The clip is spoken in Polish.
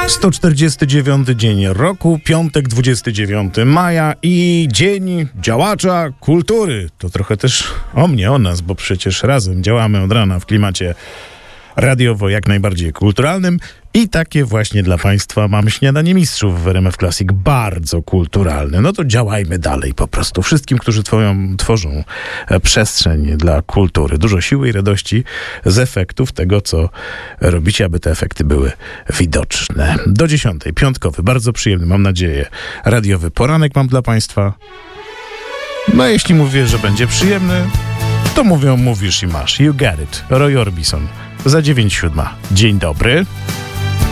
149 dzień roku, piątek 29 maja i dzień działacza kultury. To trochę też o mnie, o nas, bo przecież razem działamy od rana w klimacie radiowo jak najbardziej kulturalnym i takie właśnie dla Państwa mam śniadanie mistrzów w RMF Classic, bardzo kulturalne. No to działajmy dalej po prostu. Wszystkim, którzy tworzą przestrzeń dla kultury. Dużo siły i radości z efektów tego, co robicie, aby te efekty były widoczne. Do 10, piątkowy, bardzo przyjemny, mam nadzieję, radiowy poranek mam dla Państwa. No jeśli mówię, że będzie przyjemny, to mówią, mówisz i masz. You get it. Roy Orbison. Za 9:07. Dzień dobry.